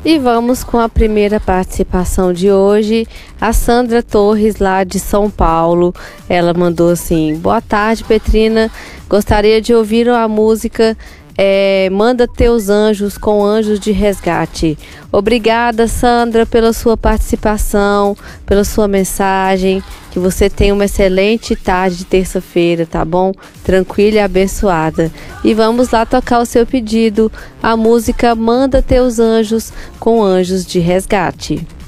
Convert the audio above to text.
E vamos com a primeira participação de hoje, a Sandra Torres, lá de São Paulo. Ela mandou assim: boa tarde, Petrina, gostaria de ouvir a música Manda Teus Anjos, com Anjos de Resgate. Obrigada, Sandra, pela sua participação, pela sua mensagem. Que você tenha uma excelente tarde de terça-feira, tá bom? Tranquila e abençoada. E vamos lá tocar o seu pedido, a música Manda Teus Anjos, com Anjos de Resgate.